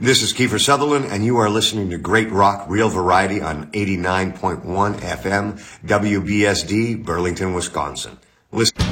This is Kiefer Sutherland, and you are listening to Great Rock Real Variety on 89.1 FM, WBSD, Burlington, Wisconsin. Listen.